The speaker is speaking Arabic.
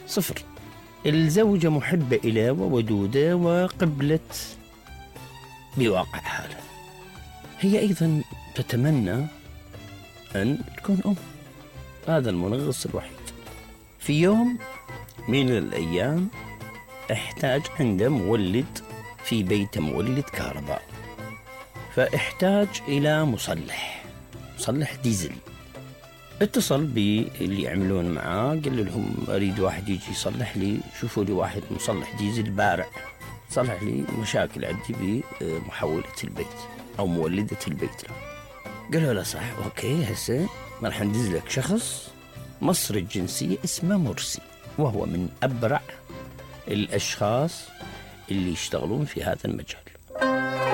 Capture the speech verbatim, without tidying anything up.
صفر. الزوجة محبة إليه وودودة وقبلت بواقع حاله. هي أيضا تتمنى أن تكون أم. هذا المنغص الوحيد. في يوم من الأيام احتاج عنده مولد في بيته، مولد كهرباء، فاحتاج إلى مصلح مصلح ديزل. اتصل باللي يعملون معاه، قال لهم أريد واحد يجي يصلح لي، شوفوا لي واحد مصلح ديزل بارع صلح لي مشاكل عندي بمحولة البيت أو مولدة البيت. قالوا له صح، أوكي، هسه راح ندز لك شخص مصري الجنسية اسمه مرسي، وهو من أبرع الأشخاص اللي يشتغلون في هذا المجال.